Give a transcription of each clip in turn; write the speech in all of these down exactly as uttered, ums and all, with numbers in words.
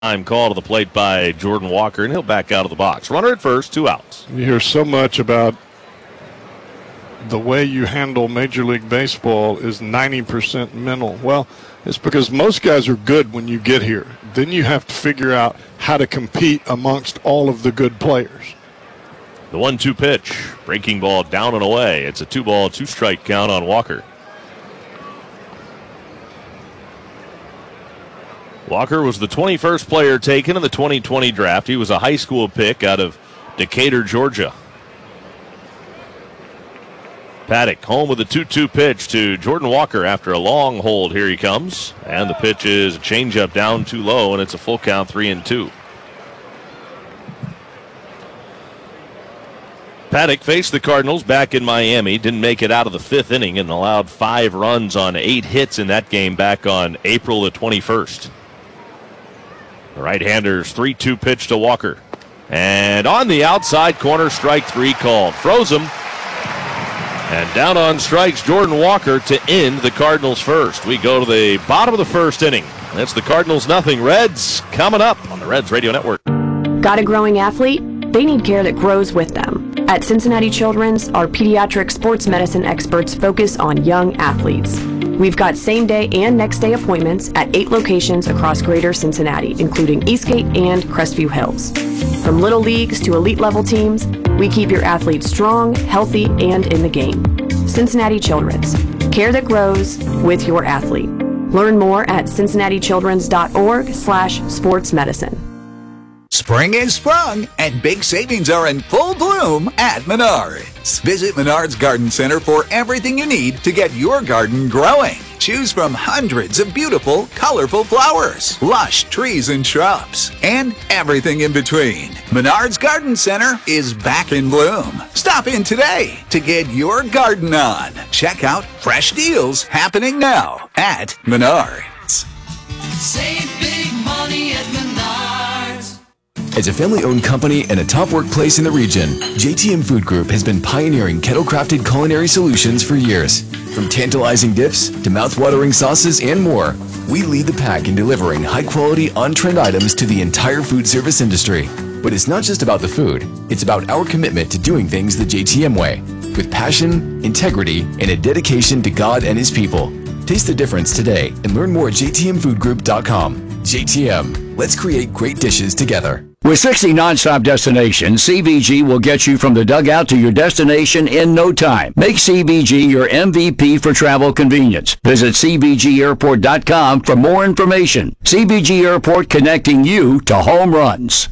Time call to the plate by Jordan Walker, and he'll back out of the box. Runner at first, two outs. You hear so much about the way you handle Major League Baseball is ninety percent mental. Well, it's because most guys are good when you get here. Then you have to figure out how to compete amongst all of the good players. The one two pitch. Breaking ball down and away. It's a two ball, two strike count on Walker. Walker was the twenty-first player taken in the twenty twenty draft. He was a high school pick out of Decatur, Georgia. Paddock home with a two two pitch to Jordan Walker after a long hold. Here he comes. And the pitch is a changeup down too low, and it's a full count, three and two. Paddock faced the Cardinals back in Miami. Didn't make it out of the fifth inning and allowed five runs on eight hits in that game back on April the twenty-first. The right-hander's three two pitch to Walker. And on the outside corner, strike three called. Froze him. And down on strikes, Jordan Walker to end the Cardinals first. We go to the bottom of the first inning. That's the Cardinals nothing. Reds coming up on the Reds Radio Network. Got a growing athlete? They need care that grows with them. At Cincinnati Children's, our pediatric sports medicine experts focus on young athletes. We've got same-day and next-day appointments at eight locations across greater Cincinnati, including Eastgate and Crestview Hills. From little leagues to elite-level teams, we keep your athletes strong, healthy, and in the game. Cincinnati Children's. Care that grows with your athlete. Learn more at cincinnatichildrens.org slash sports medicine. Spring is sprung, and big savings are in full bloom at Menards. Visit Menards Garden Center for everything you need to get your garden growing. Choose from hundreds of beautiful, colorful flowers, lush trees and shrubs, and everything in between. Menards Garden Center is back in bloom. Stop in today to get your garden on. Check out fresh deals happening now at Menards. Save big money at Menards. As a family-owned company and a top workplace in the region, J T M Food Group has been pioneering kettle-crafted culinary solutions for years. From tantalizing dips to mouth-watering sauces and more, we lead the pack in delivering high-quality, on-trend items to the entire food service industry. But it's not just about the food. It's about our commitment to doing things the J T M way, with passion, integrity, and a dedication to God and His people. Taste the difference today and learn more at j t m food group dot com. J T M, let's create great dishes together. With sixty nonstop destinations, C V G will get you from the dugout to your destination in no time. Make C V G your M V P for travel convenience. Visit c v g airport dot com for more information. C V G Airport, connecting you to home runs.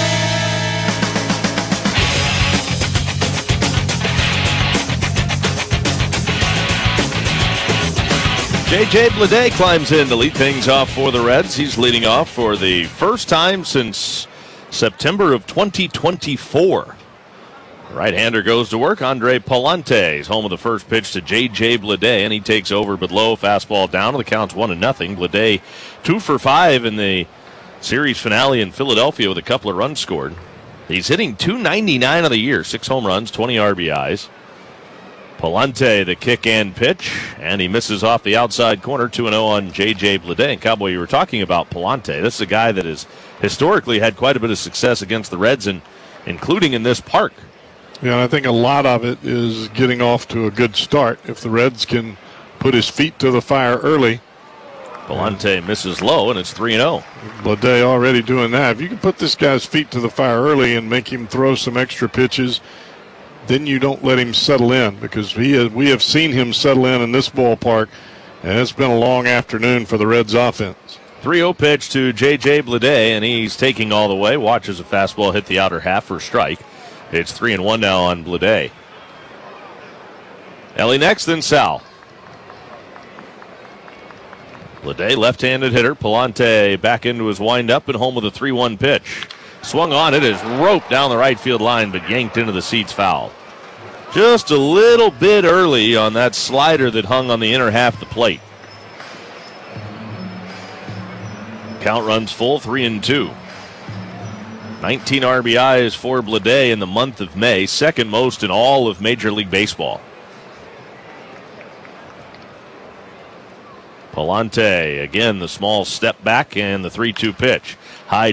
J J Bleday climbs in to lead things off for the Reds. He's leading off for the first time since September of twenty twenty-four. Right-hander goes to work. Andre Palante is home with the first pitch to J J Bleday, and he takes over but low. Fastball down. The count's one to nothing. Bleday two for five in the series finale in Philadelphia with a couple of runs scored. He's hitting two ninety-nine on the year, six home runs, twenty R B Is. Palante, the kick and pitch, and he misses off the outside corner, two and oh on J J Bleday. And Cowboy, you were talking about Palante. This is a guy that has historically had quite a bit of success against the Reds, and including in this park. Yeah, and I think a lot of it is getting off to a good start. If the Reds can put his feet to the fire early. Palante misses low, and it's three and oh. Bleday already doing that. If you can put this guy's feet to the fire early and make him throw some extra pitches, then you don't let him settle in, because he has, we have seen him settle in in this ballpark, and it's been a long afternoon for the Reds offense. three oh pitch to J J Bleday, and he's taking all the way. Watches a fastball hit the outer half for a strike. It's three and one now on Bleday. Ellie next, then Sal. Bleday, left-handed hitter. Palante back into his windup and home with a three one pitch. Swung on it, is roped down the right field line, but yanked into the seats, foul. Just a little bit early on that slider that hung on the inner half of the plate. Count runs full, three and two. nineteen R B Is for Bleday in the month of May, second most in all of Major League Baseball. Palante, again, the small step back and the three two pitch. High